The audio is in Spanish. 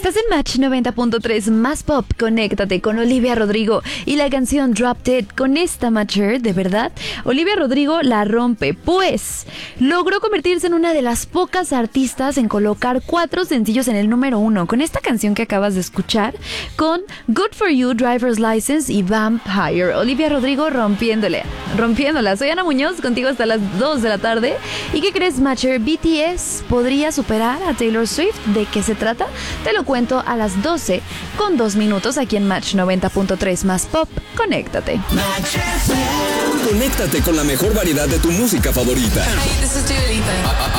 Estás en Match 90.3 más pop. Conéctate con Olivia Rodrigo y la canción Drop Dead. Con esta matcher, de verdad, Olivia Rodrigo la rompe, pues logró convertirse en una de las pocas artistas en colocar 4 sencillos en el número 1 con esta canción que acabas de escuchar, con Good For You, Driver's License y Vampire. Olivia Rodrigo rompiéndola. Soy Ana Muñoz, contigo hasta las 2 de la tarde. ¿Y qué crees, matcher? BTS podría superar a Taylor Swift. ¿De qué se trata? Te lo cuento a las 12 con 2 minutos aquí en Match 90.3 más pop. Conéctate. Conéctate con la mejor variedad de tu música favorita. Hey, this is Dua Lipa.